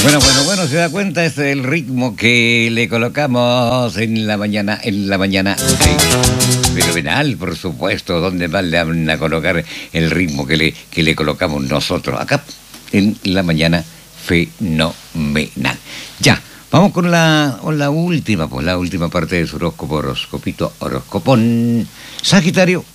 Bueno, se da cuenta, es el ritmo que le colocamos en la mañana. Fenomenal, por supuesto, ¿dónde más le van a colocar el ritmo que le colocamos nosotros? Acá, en la mañana, fenomenal. Ya, vamos con la última, pues la última parte de su horóscopo, horoscopito, horoscopón. Sagitario.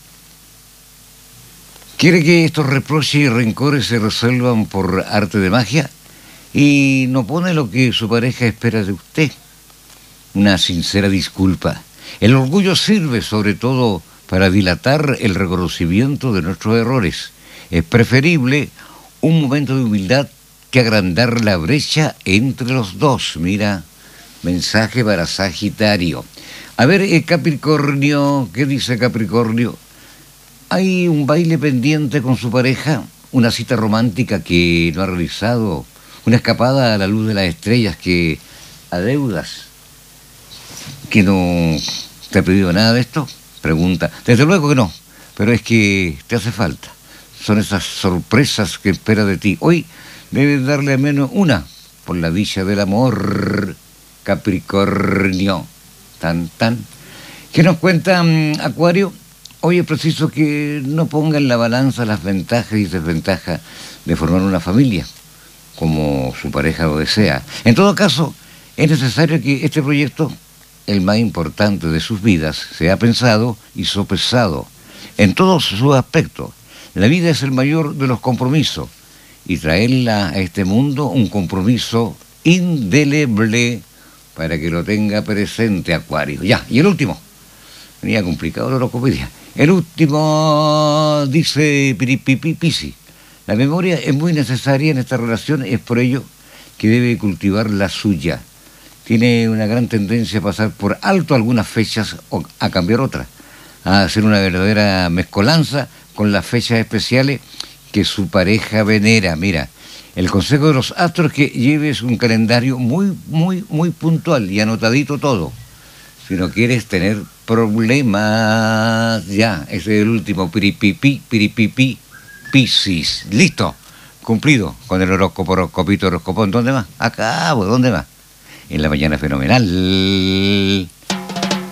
¿Quiere que estos reproches y rencores se resuelvan por arte de magia? Y no pone lo que su pareja espera de usted. Una sincera disculpa. El orgullo sirve sobre todo para dilatar el reconocimiento de nuestros errores. Es preferible un momento de humildad que agrandar la brecha entre los dos. Mira, mensaje para Sagitario. A ver, Capricornio, ¿qué dice Capricornio? Hay un baile pendiente con su pareja, una cita romántica que no ha realizado, una escapada a la luz de las estrellas que adeudas. ¿Que no te ha pedido nada de esto? Pregunta. Desde luego que no, pero es que te hace falta. Son esas sorpresas que espera de ti. Hoy debes darle al menos una, por la dicha del amor, Capricornio. Tan, tan. ¿Qué nos cuenta Acuario? Hoy es preciso que no ponga en la balanza las ventajas y desventajas de formar una familia, como su pareja lo desea. En todo caso, es necesario que este proyecto, el más importante de sus vidas, sea pensado y sopesado en todos sus aspectos. La vida es el mayor de los compromisos y traerla a este mundo un compromiso indeleble para que lo tenga presente, Acuario. Ya, y el último. Venía complicado la horóscopedia. El último dice Pisi. La memoria es muy necesaria en esta relación, es por ello que debe cultivar la suya. Tiene una gran tendencia a pasar por alto algunas fechas o a cambiar otras, a hacer una verdadera mezcolanza con las fechas especiales que su pareja venera. Mira, el consejo de los astros es que lleves un calendario muy puntual y anotadito todo. Si no quieres tener problemas, ya, ese es el último, piripipi, Piscis. Listo, cumplido con el horóscopo, horoscopito, horoscopón. ¿Dónde más? Acá, ¿dónde más? En la mañana fenomenal.